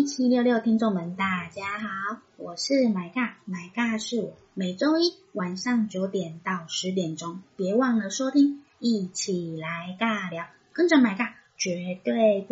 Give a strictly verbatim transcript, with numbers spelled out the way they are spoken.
一七六六听众们大家好，我是买尬，买尬是我，每周一晚上九点到十点钟，别忘了收听，一起来尬聊，跟着买尬绝对不